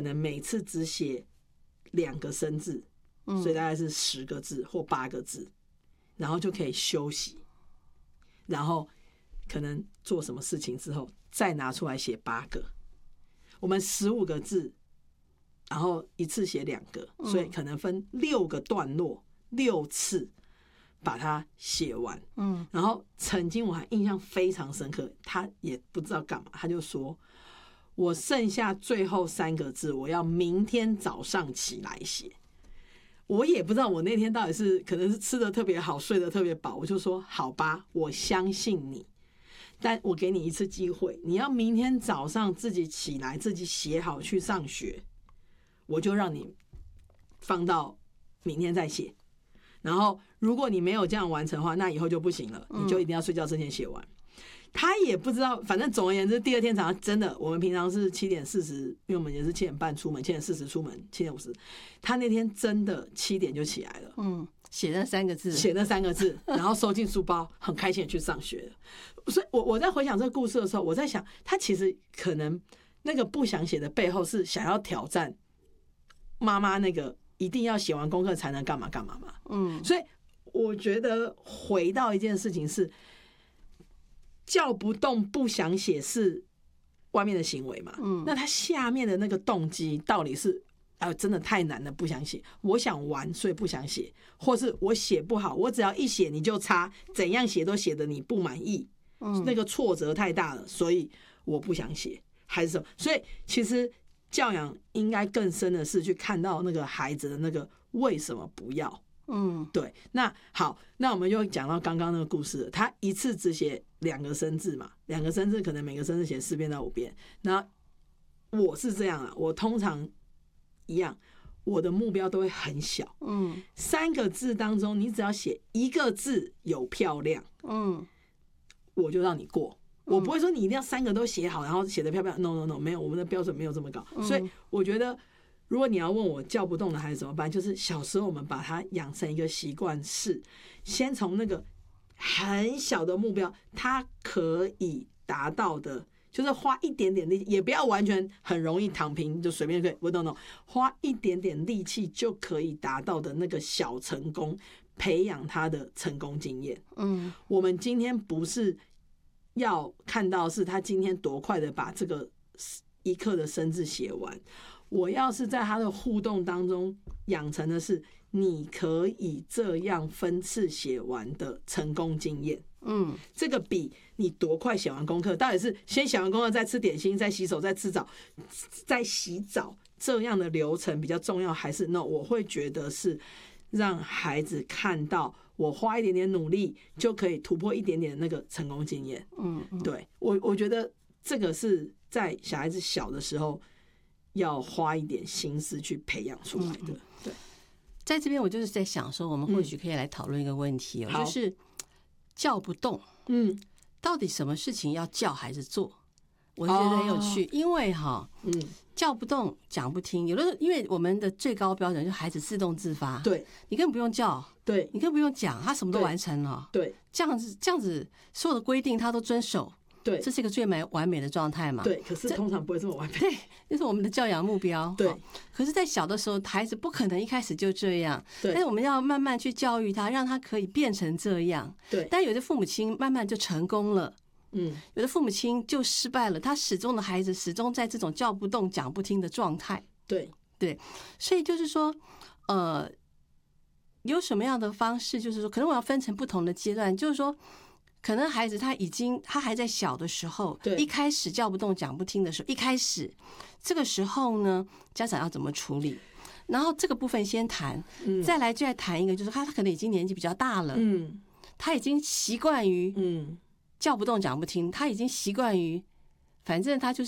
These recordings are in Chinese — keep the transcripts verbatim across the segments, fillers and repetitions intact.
能每次只写两个生字，嗯、所以大概是十个字或八个字，然后就可以休息，然后可能做什么事情之后再拿出来写八个。我们十五个字，然后一次写两个，所以可能分六个段落，六次把它写完。嗯，然后曾经我还印象非常深刻，他也不知道干嘛，他就说：“我剩下最后三个字，我要明天早上起来写。”我也不知道我那天到底是可能是吃得特别好，睡得特别饱，我就说：“好吧，我相信你。”但我给你一次机会，你要明天早上自己起来，自己写好去上学，我就让你放到明天再写。然后如果你没有这样完成的话，那以后就不行了，你就一定要睡觉之前写完。他也不知道，反正总而言之，第二天早上真的，我们平常是七点四十，因为我们也是七点半出门，七点四十出门，七点五十。他那天真的七点就起来了， 嗯，写那三个字， 写那三个字，然后收进书包，很开心的去上学了。所以我我在回想这个故事的时候，我在想，他其实可能那个不想写的背后是想要挑战妈妈那个一定要写完功课才能干嘛干嘛嘛。嗯，所以我觉得回到一件事情是。叫不动不想写是外面的行为嘛？嗯，那他下面的那个动机到底是啊、呃，真的太难了，不想写。我想玩，所以不想写，或是我写不好，我只要一写你就擦，怎样写都写得你不满意，嗯，那个挫折太大了，所以我不想写，还是什么？所以其实教养应该更深的是去看到那个孩子的那个为什么不要。嗯，对。那好，那我们又讲到刚刚那个故事了，他一次只写两个生字嘛，两个生字可能每个生字写四遍到五遍。那我是这样啊，我通常一样，我的目标都会很小。嗯，三个字当中，你只要写一个字有漂亮，嗯，我就让你过。我不会说你一定要三个都写好，然后写得漂亮。No No No， 没有，我们的标准没有这么高。所以我觉得。如果你要问我叫不动的孩子怎么办，就是小时候我们把他养成一个习惯，是先从那个很小的目标，他可以达到的，就是花一点点力，也不要完全很容易躺平就随便可以，不 no no， 花一点点力气就可以达到的那个小成功，培养他的成功经验。嗯，我们今天不是要看到是他今天多快的把这个一课的生字写完。我要是在他的互动当中养成的是你可以这样分次写完的成功经验，嗯，这个比你多快写完功课，到底是先写完功课再吃点心，再洗手，再吃澡，再洗澡这样的流程比较重要，还是 no？ 我会觉得是让孩子看到我花一点点努力就可以突破一点点那个成功经验，嗯，对，我我觉得这个是在小孩子小的时候。要花一点心思去培养出来的。对， 在这边我就是在想说，我们或许可以来讨论一个问题哦，嗯、就是叫不动，嗯，到底什么事情要叫孩子做？我觉得很有趣，哦、因为哈，嗯，叫不动讲不听，有的时候因为我们的最高标准就是孩子自动自发， 对， 你根本不用叫， 对， 你根本不用讲，他什么都完成了， 对， 这样子这样子所有的规定他都遵守。 对， 这是一个最完美的状态嘛？ 对，可是通常不会这么完美。 对，这是我们的教养目标。 对， 可是，在小的时候，孩子不可能一开始就这样。 对， 但是我们要慢慢去教育他，让他可以变成这样。 对， 但有的父母亲慢慢就成功了， 嗯， 有的父母亲就失败了，他始终的孩子始终在这种叫不动、讲不听的状态。 对， 对，所以就是说，呃，有什么样的方式？就是说，可能我要分成不同的阶段，就是说。可能孩子他已经他还在小的时候，一开始叫不动讲不听的时候，一开始这个时候呢，家长要怎么处理？然后这个部分先谈，嗯、再来再谈一个，就是他他可能已经年纪比较大了，嗯，他已经习惯于嗯叫不动讲不听，他已经习惯于，反正他就是。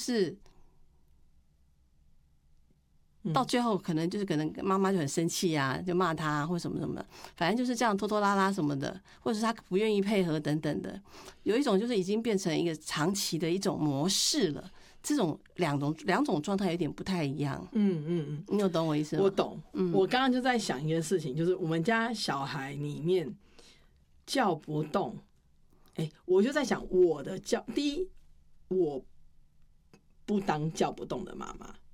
到最后可能就是可能妈妈就很生气啊，就骂他或什么什么的，反正就是这样拖拖拉拉什么的，或者是他不愿意配合等等的。有一种就是已经变成一个长期的一种模式了，这种两种两种状态有点不太一样。 嗯嗯嗯， 你有懂我意思吗？ 我懂。嗯，我刚刚就在想一件事情，就是我们家小孩里面叫不动，哎、欸，我就在想我的叫，第一，我不当叫不动的妈妈。